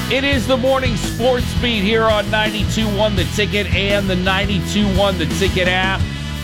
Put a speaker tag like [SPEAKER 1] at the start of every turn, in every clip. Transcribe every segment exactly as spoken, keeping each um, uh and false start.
[SPEAKER 1] It is the morning sports beat here on ninety-two point one The Ticket and the ninety-two point one The Ticket app.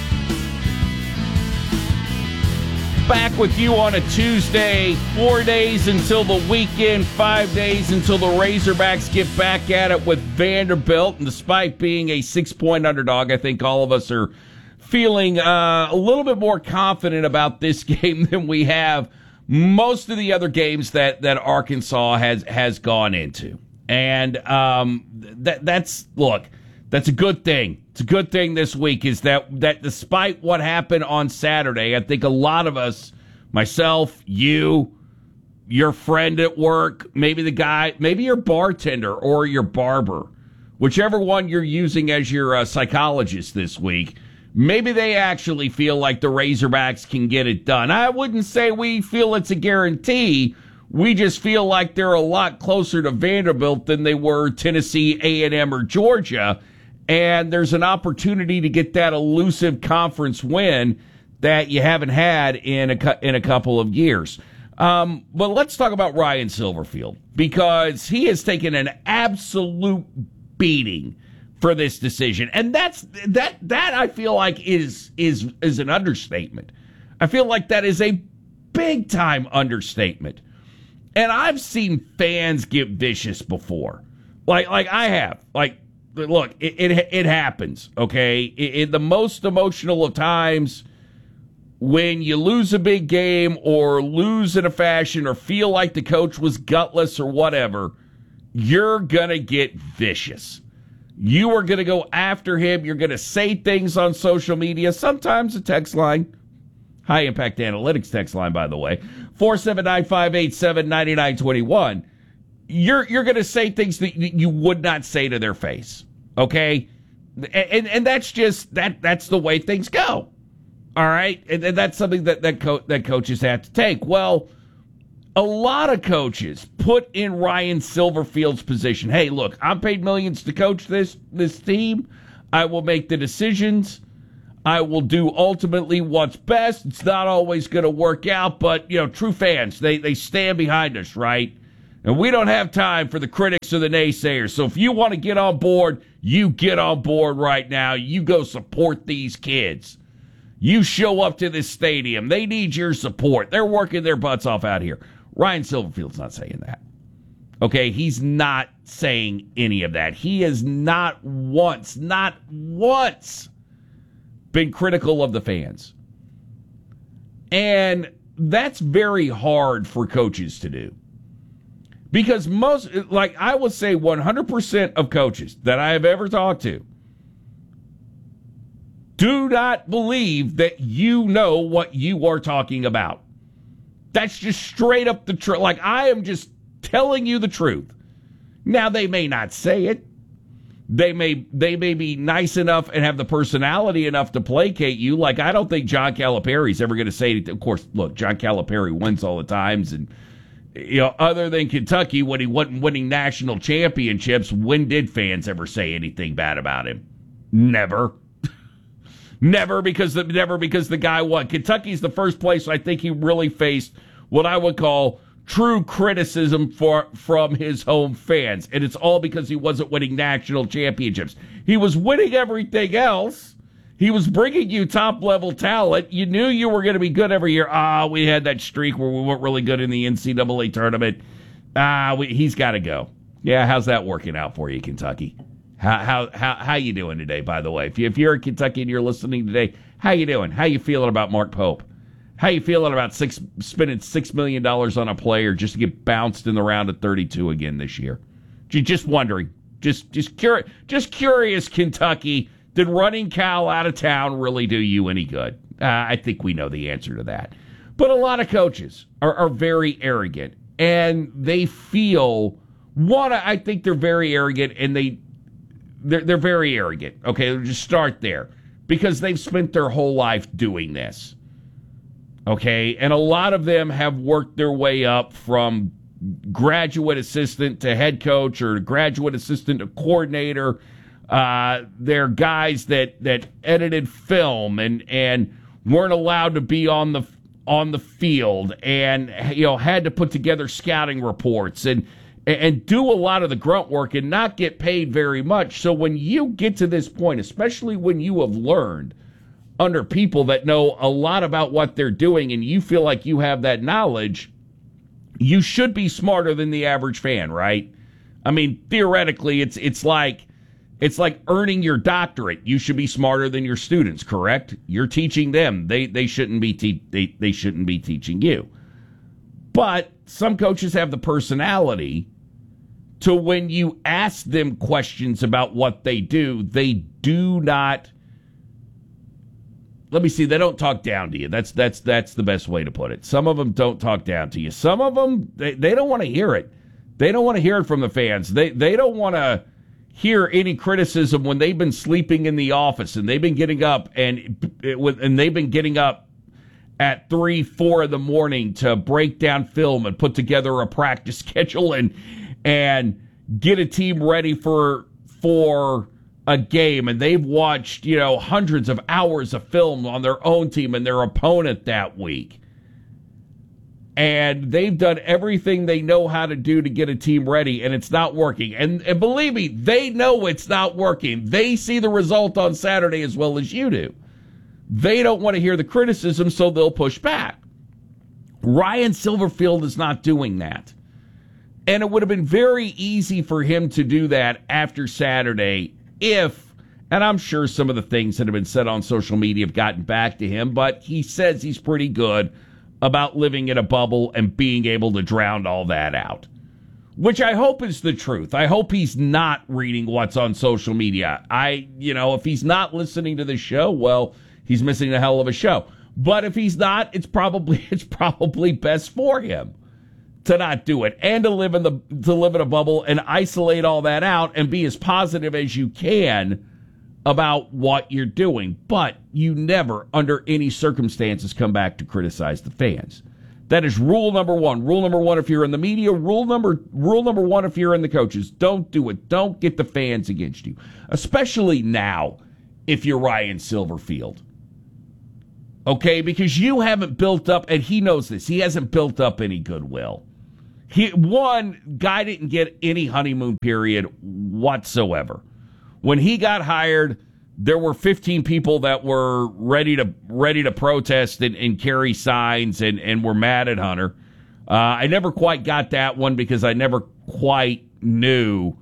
[SPEAKER 1] Back with you on a Tuesday, four days until the weekend, five days until the Razorbacks get back at it with Vanderbilt. And despite being a six-point underdog, I think all of us are feeling uh, a little bit more confident about this game than we have most of the other games that, that Arkansas has has gone into. And um, that that's, look, that's a good thing. It's a good thing this week is that, that despite what happened on Saturday, I think a lot of us, myself, you, your friend at work, maybe the guy, maybe your bartender or your barber, whichever one you're using as your uh, psychologist this week, maybe they actually feel like the Razorbacks can get it done. I wouldn't say we feel it's a guarantee. We just feel like they're a lot closer to Vanderbilt than they were Tennessee, A and M, or Georgia. And there's an opportunity to get that elusive conference win that you haven't had in a, in a couple of years. Um, but let's talk about Ryan Silverfield, because he has taken an absolute beating for this decision. And that's that that I feel like is is is an understatement. I feel like that is a big time understatement. And I've seen fans get vicious before. Like like I have. Like look, it it, it happens, okay? In the most emotional of times, when you lose a big game or lose in a fashion or feel like the coach was gutless or whatever, you're going to get vicious. You are going to go after him. You're going to say things on social media, sometimes a text line. High Impact Analytics text line, by the way, four seven nine, five eight seven, nine nine two one. You're you're going to say things that you would not say to their face, okay? And and that's just, that that's the way things go, all right? And, and that's something that that, co- that coaches have to take. Well, a lot of coaches put in Ryan Silverfield's position. Hey, look, I'm paid millions to coach this this team. I will make the decisions. I will do ultimately what's best. It's not always going to work out, but, you know, true fans, they, they stand behind us, right? And we don't have time for the critics or the naysayers. So if you want to get on board, you get on board right now. You go support these kids. You show up to this stadium. They need your support. They're working their butts off out here. Ryan Silverfield's not saying that. Okay, he's not saying any of that. He has not once, not once been critical of the fans. And that's very hard for coaches to do. Because most, like I would say one hundred percent of coaches that I have ever talked to do not believe that you know what you are talking about. That's just straight up the truth. Like, I am just telling you the truth. Now, they may not say it. They may they may be nice enough and have the personality enough to placate you. Like, I don't think John Calipari's ever going to say it. Of course, look, John Calipari wins all the times. And, you know, other than Kentucky, when he wasn't winning national championships, when did fans ever say anything bad about him? Never. Never, because the never because the guy won. Kentucky's the first place I think he really faced what I would call true criticism for from his home fans, and it's all because he wasn't winning national championships. He was winning everything else. He was bringing you top-level talent. You knew you were going to be good every year. Ah, we had that streak where we weren't really good in the N C double A tournament. Ah, we, he's got to go. Yeah, how's that working out for you, Kentucky? How how how how you doing today, by the way? If, you, if you're in Kentucky and you're listening today, how you doing? How you feeling about Mark Pope? How you feeling about six spending six million dollars on a player just to get bounced in the round of thirty-two again this year? Just wondering. Just just curious. Just curious, Kentucky. Did running Cal out of town really do you any good? Uh, I think we know the answer to that. But a lot of coaches are, are very arrogant, and they feel one. I think they're very arrogant, and they they're, they're very arrogant. Okay, just start there because they've spent their whole life doing this. Okay, and a lot of them have worked their way up from graduate assistant to head coach or graduate assistant to coordinator. Uh, they're guys that, that edited film and, and weren't allowed to be on the on the field and, you know, had to put together scouting reports and and, and do a lot of the grunt work and not get paid very much. So when you get to this point, especially when you have learned under people that know a lot about what they're doing and you feel like you have that knowledge, you should be smarter than the average fan, right? I mean, theoretically, it's it's like it's like earning your doctorate. You should be smarter than your students, correct? You're teaching them. They they shouldn't be te- they they shouldn't be teaching you. But some coaches have the personality to when you ask them questions about what they do, they do not. Let me see. They don't talk down to you. That's that's that's the best way to put it. Some of them don't talk down to you. Some of them they, they don't want to hear it. They don't want to hear it from the fans. They they don't want to hear any criticism when they've been sleeping in the office and they've been getting up and it, and they've been getting up at three, four in the morning to break down film and put together a practice schedule and and get a team ready for for. a game, and they've watched, you know, hundreds of hours of film on their own team and their opponent that week. And they've done everything they know how to do to get a team ready, and it's not working. And, and believe me, they know it's not working. They see the result on Saturday as well as you do. They don't want to hear the criticism, so they'll push back. Ryan Silverfield is not doing that. And it would have been very easy for him to do that after Saturday if, and I'm sure some of the things that have been said on social media have gotten back to him, but he says he's pretty good about living in a bubble and being able to drown all that out, which I hope is the truth. I hope he's not reading what's on social media. I, you know, if he's not listening to the show, well, he's missing a hell of a show. But if he's not, it's probably it's probably best for him to not do it and to live in the to live in a bubble and isolate all that out and be as positive as you can about what you're doing. But you never, under any circumstances, come back to criticize the fans. That is rule number one. Rule number one if you're in the media. Rule number rule number one if you're in the coaches. Don't do it. Don't get the fans against you, especially now if you're Ryan Silverfield. Okay, because you haven't built up, and he knows this, he hasn't built up any goodwill. He, one, guy didn't get any honeymoon period whatsoever. When he got hired, there were fifteen people that were ready to ready to protest and, and carry signs and, and were mad at Hunter. Uh, I never quite got that one because I never quite knew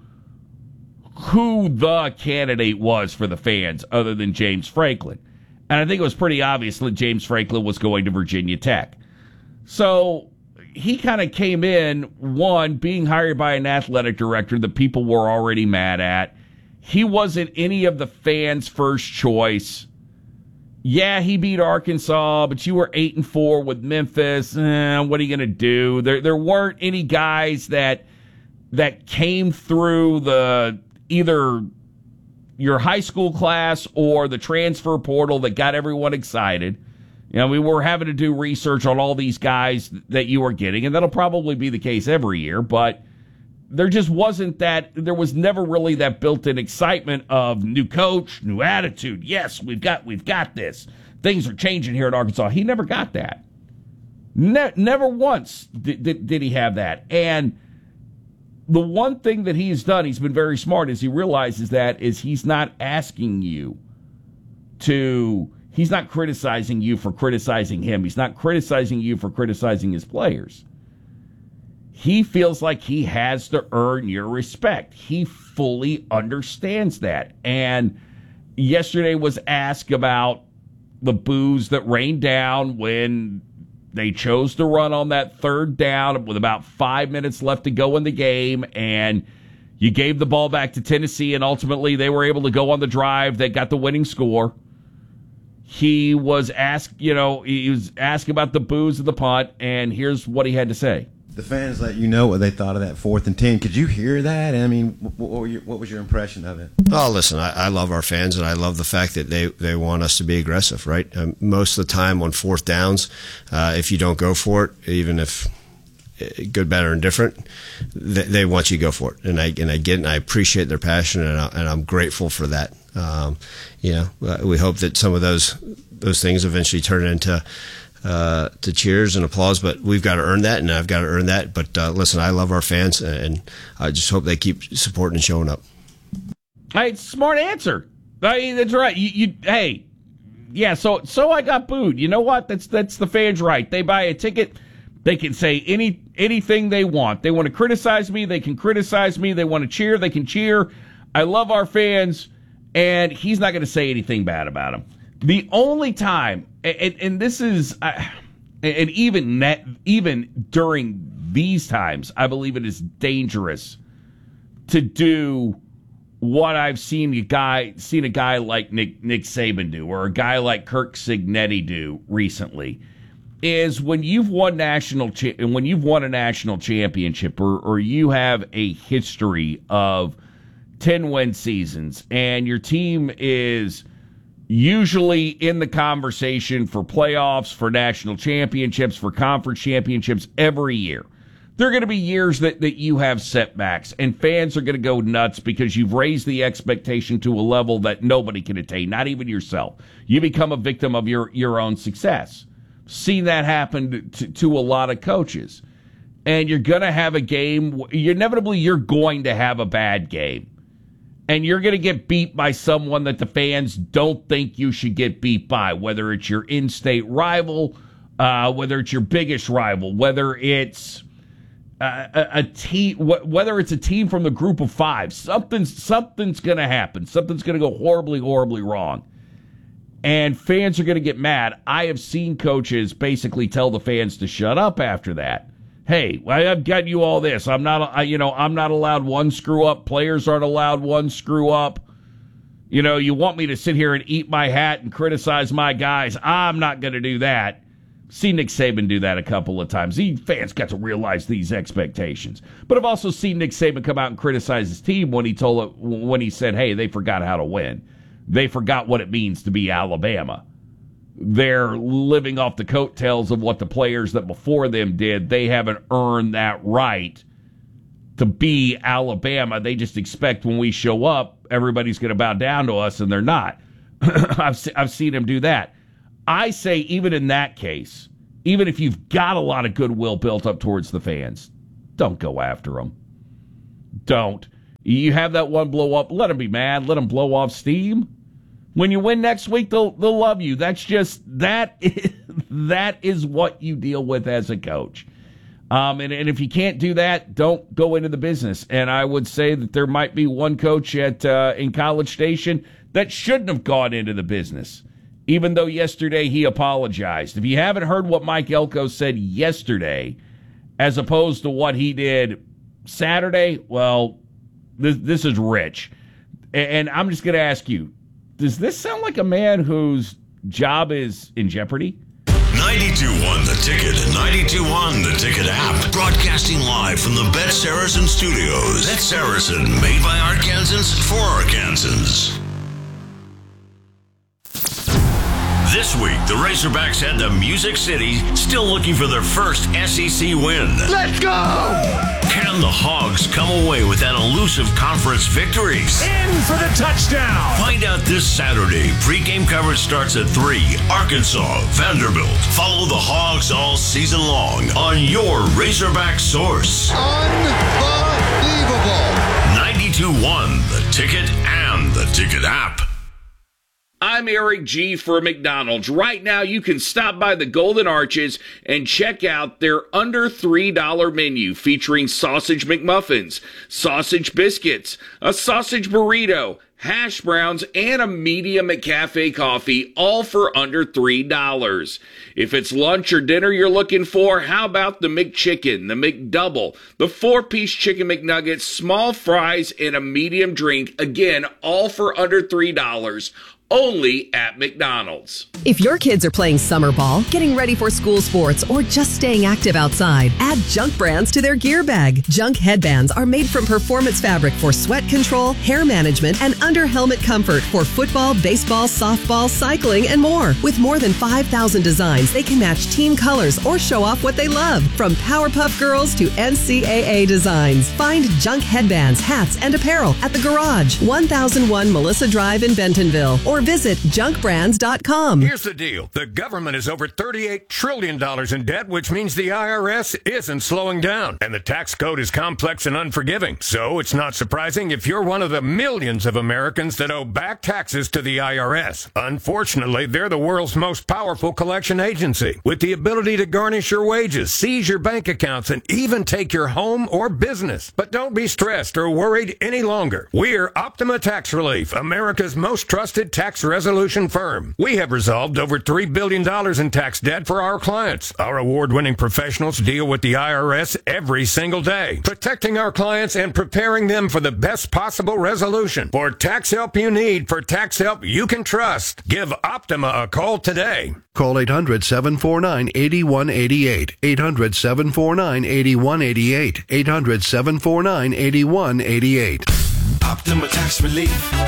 [SPEAKER 1] who the candidate was for the fans other than James Franklin. And I think it was pretty obvious that James Franklin was going to Virginia Tech. So he kind of came in, one, being hired by an athletic director that people were already mad at. He wasn't any of the fans' first choice. Yeah, he beat Arkansas, but you were eight and four with Memphis. Eh, what are you going to do? There, there weren't any guys that that came through the either your high school class or the transfer portal that got everyone excited. You know, we were having to do research on all these guys that you were getting, and that'll probably be the case every year, but there just wasn't that, there was never really that built-in excitement of new coach, new attitude. Yes, we've got we've got this. Things are changing here at Arkansas. He never got that. Ne- never once did, did, did he have that. And the one thing that he's done, he's been very smart, is he realizes that is he's not asking you to, he's not criticizing you for criticizing him. He's not criticizing you for criticizing his players. He feels like he has to earn your respect. He fully understands that. And yesterday was asked about the boos that rained down when they chose to run on that third down with about five minutes left to go in the game, and you gave the ball back to Tennessee, and ultimately they were able to go on the drive that got the winning score. He was asked, you know, he was asked about the boos of the punt, and here's what he had to say.
[SPEAKER 2] The fans let you know what they thought of that fourth and ten. Could you hear that? I mean, what, were your, what was your impression of it?
[SPEAKER 3] Oh, listen, I, I love our fans, and I love the fact that they, they want us to be aggressive, right? Um, most of the time on fourth downs, uh, if you don't go for it, even if good, bad, or indifferent, they, they want you to go for it. And I and I get it, and I appreciate their passion, and, I, and I'm grateful for that. Um, you know, we hope that some of those those things eventually turn into uh, to cheers and applause, but we've got to earn that, and I've got to earn that. But uh, listen, I love our fans, and I just hope they keep supporting and showing up.
[SPEAKER 1] Hey, smart answer. I mean, that's right. You, you, hey, yeah. So, so I got booed. You know what? That's that's the fans' right. They buy a ticket. They can say any anything they want. They want to criticize me. They can criticize me. They want to cheer. They can cheer. I love our fans, and he's not going to say anything bad about them. The only time, and, and this is, uh, and even net, even during these times, I believe it is dangerous to do what I've seen a guy seen a guy like Nick Nick Saban do, or a guy like Kirk Cignetti do recently. Is when you've won national cha- when you've won a national championship, or, or you have a history of ten win seasons, and your team is usually in the conversation for playoffs, for national championships, for conference championships every year. There are going to be years that, that you have setbacks, and fans are going to go nuts because you've raised the expectation to a level that nobody can attain, not even yourself. You become a victim of your, your own success. Seen that happen to, to a lot of coaches. And you're going to have a game, inevitably you're going to have a bad game. And you're going to get beat by someone that the fans don't think you should get beat by, whether it's your in-state rival, uh, whether it's your biggest rival, whether it's uh, a, a team, whether it's a team from the group of five. Something's, something's going to happen. Something's going to go horribly, horribly wrong. And fans are going to get mad. I have seen coaches basically tell the fans to shut up after that. Hey, I've got you all this. I'm not, I, you know, I'm not allowed one screw up. Players aren't allowed one screw up. You know, you want me to sit here and eat my hat and criticize my guys. I'm not going to do that. Seen Nick Saban do that a couple of times. He, fans got to realize these expectations. But I've also seen Nick Saban come out and criticize his team when he told it, when he said, hey, they forgot how to win. They forgot what it means to be Alabama. They're living off the coattails of what the players that before them did. They haven't earned that right to be Alabama. They just expect when we show up, everybody's going to bow down to us, and they're not. I've, se- I've seen him do that. I say even in that case, even if you've got a lot of goodwill built up towards the fans, don't go after them. Don't. You have that one blow up, let them be mad, let them blow off steam. When you win next week, they'll they'll love you. That's just, that is, that is what you deal with as a coach. Um, and, and if you can't do that, don't go into the business. And I would say that there might be one coach at uh, in College Station that shouldn't have gone into the business, even though yesterday he apologized. If you haven't heard what Mike Elko said yesterday, as opposed to what he did Saturday, well, This, this is rich. And I'm just going to ask you, does this sound like a man whose job is in jeopardy?
[SPEAKER 4] ninety-two point one The Ticket, ninety-two point one The Ticket app. Broadcasting live from the Bet Saracen Studios. Bet Saracen, made by Arkansans for Arkansans. This week, the Razorbacks head to Music City, still looking for their first S E C win.
[SPEAKER 5] Let's go!
[SPEAKER 4] Can the Hogs come away with that elusive conference victory?
[SPEAKER 5] In for the touchdown!
[SPEAKER 4] Find out this Saturday. Pre-game coverage starts at three. Arkansas, Vanderbilt. Follow the Hogs all season long on your Razorback source.
[SPEAKER 5] Unbelievable!
[SPEAKER 4] ninety-two point one The Ticket and the Ticket app.
[SPEAKER 1] I'm Eric G. for McDonald's. Right now, you can stop by the Golden Arches and check out their under three dollars menu featuring sausage McMuffins, sausage biscuits, a sausage burrito, hash browns, and a medium McCafe coffee, all for under three dollars. If it's lunch or dinner you're looking for, how about the McChicken, the McDouble, the four-piece chicken McNuggets, small fries, and a medium drink, again, all for under three dollars. Only at McDonald's.
[SPEAKER 6] If your kids are playing summer ball, getting ready for school sports, or just staying active outside, add Junk Brands to their gear bag. Junk headbands are made from performance fabric for sweat control, hair management, and under-helmet comfort for football, baseball, softball, cycling, and more. With more than five thousand designs, they can match team colors or show off what they love, from Powerpuff Girls to N C double A designs. Find Junk headbands, hats, and apparel at The Garage, one thousand one Melissa Drive in Bentonville, or or visit junk brands dot com.
[SPEAKER 5] Here's the deal. The government is over thirty-eight trillion dollars in debt, which means the I R S isn't slowing down. And the tax code is complex and unforgiving. So it's not surprising if you're one of the millions of Americans that owe back taxes to the I R S. Unfortunately, they're the world's most powerful collection agency, with the ability to garnish your wages, seize your bank accounts, and even take your home or business. But don't be stressed or worried any longer. We're Optima Tax Relief, America's most trusted tax resolution firm. We have resolved over three billion dollars in tax debt for our clients. Our award-winning professionals deal with the I R S every single day, protecting our clients and preparing them for the best possible resolution. For tax help you need, for tax help you can trust, give Optima a call today.
[SPEAKER 7] Call eight hundred, seven four nine, eight one eight eight. eight hundred, seven four nine, eight one eight eight. eight hundred, seven four nine, eight one eight eight.
[SPEAKER 8] Optima Tax Relief.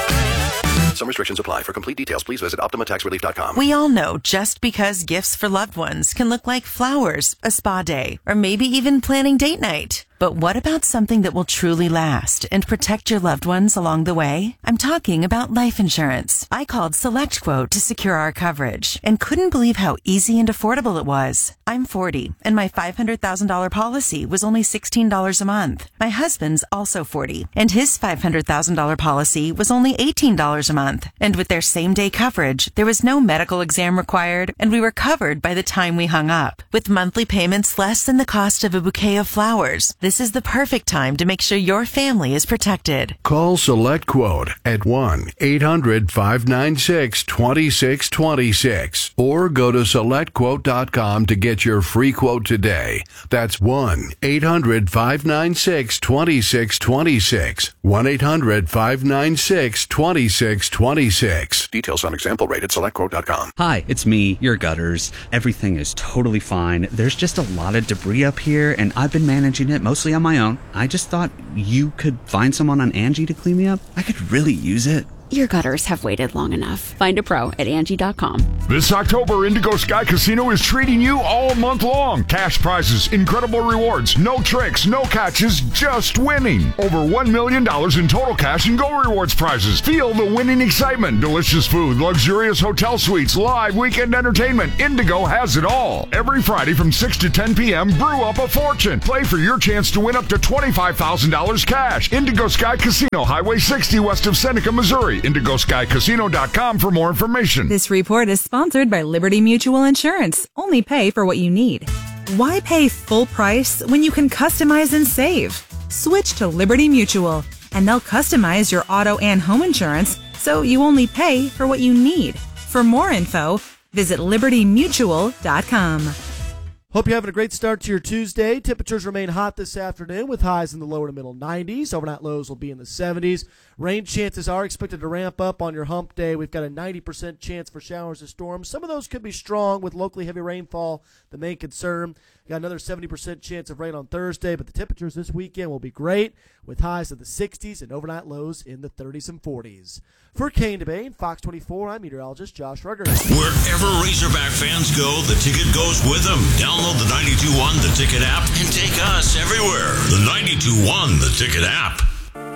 [SPEAKER 7] Some restrictions apply. For complete details, please visit optima tax relief dot com.
[SPEAKER 9] We all know just because gifts for loved ones can look like flowers, a spa day, or maybe even planning date night. But what about something that will truly last and protect your loved ones along the way? I'm talking about life insurance. I called SelectQuote to secure our coverage and couldn't believe how easy and affordable it was. I'm forty, and my five hundred thousand dollars policy was only sixteen dollars a month. My husband's also forty, and his five hundred thousand dollars policy was only eighteen dollars a month. And with their same-day coverage, there was no medical exam required, and we were covered by the time we hung up. With monthly payments less than the cost of a bouquet of flowers, this is the perfect time to make sure your family is protected.
[SPEAKER 7] Call SelectQuote at one eight hundred, five nine six, two six two six or go to select quote dot com to get your free quote today. That's one eight hundred, five nine six, two six two six. one eight hundred, five nine six, two six two six. Details on example rate at select quote dot com.
[SPEAKER 10] Hi, it's me, your gutters. Everything is totally fine. There's just a lot of debris up here, and I've been managing it mostly on my own. I just thought you could find someone on Angie to clean me up. I could really use it.
[SPEAKER 11] Your gutters have waited long enough. Find a pro at Angie dot com.
[SPEAKER 5] This October, Indigo Sky Casino is treating you all month long. Cash prizes, incredible rewards, no tricks, no catches, just winning. Over one million dollars in total cash and Go Rewards prizes. Feel the winning excitement. Delicious food, luxurious hotel suites, live weekend entertainment. Indigo has it all. Every Friday from six to ten p.m., brew up a fortune. Play for your chance to win up to twenty-five thousand dollars cash. Indigo Sky Casino, Highway sixty west of Seneca, Missouri. indigo sky casino dot com for more information.
[SPEAKER 12] This report is sponsored by Liberty Mutual Insurance. Only pay for what you need. Why pay full price when you can customize and save? Switch to Liberty Mutual, and they'll customize your auto and home insurance so you only pay for what you need. For more info, visit liberty mutual dot com.
[SPEAKER 13] Hope you're having a great start to your Tuesday. Temperatures remain hot this afternoon with highs in the lower to middle nineties. Overnight lows will be in the seventies. Rain chances are expected to ramp up on your hump day. We've got a ninety percent chance for showers and storms. Some of those could be strong with locally heavy rainfall, the main concern. Got another seventy percent chance of rain on Thursday, but the temperatures this weekend will be great with highs in the sixties and overnight lows in the thirties and forties. For Kane DeBane, Fox twenty-four, I'm meteorologist Josh Ruggers.
[SPEAKER 4] Wherever Razorback fans go, the Ticket goes with them. Download the ninety-two point one The Ticket app and take us everywhere. The ninety-two point one The Ticket app.